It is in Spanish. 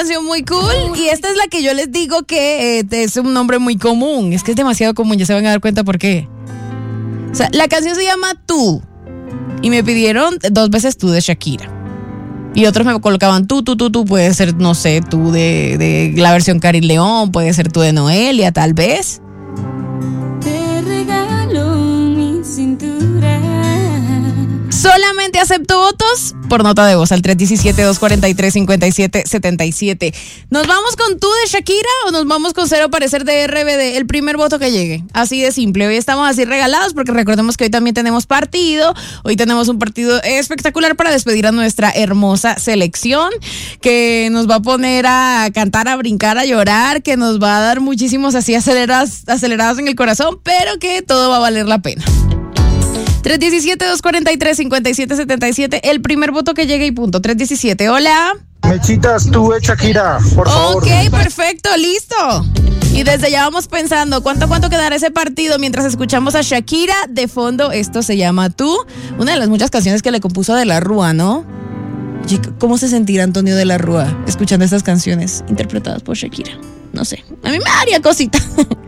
canción muy cool y esta es la que yo les digo que es un nombre muy común. Es que es demasiado común, ya se van a dar cuenta por qué. O sea, la canción se llama Tú y me pidieron 2 veces Tú de Shakira. Y otros me colocaban tú, puede ser, no sé, tú de la versión Cari León, puede ser tú de Noelia, tal vez. Te regalo mi cintura. Solamente acepto votos por nota de voz al 317-243-5777. ¿Nos vamos con tú de Shakira o nos vamos con Cero Parecer de RBD? El primer voto que llegue. Así de simple. Hoy estamos así regalados porque recordemos que hoy también tenemos partido. Hoy tenemos un partido espectacular para despedir a nuestra hermosa selección que nos va a poner a cantar, a brincar, a llorar, que nos va a dar muchísimos así acelerados en el corazón, pero que todo va a valer la pena. 317-243-5777, el primer voto que llegue y punto. 317, hola. Mechitas, tú de Shakira, por favor. Ok, perfecto, listo. Y desde ya vamos pensando, ¿cuánto quedará ese partido mientras escuchamos a Shakira de fondo? Esto se llama Tú, una de las muchas canciones que le compuso De la Rúa, ¿no? ¿Cómo se sentirá Antonio De la Rúa escuchando estas canciones interpretadas por Shakira? No sé, a mí me daría cosita.